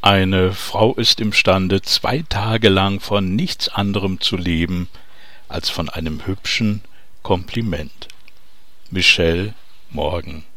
Eine Frau ist imstande, 2 Tage lang von nichts anderem zu leben als von einem hübschen Kompliment. Michelle Morgan.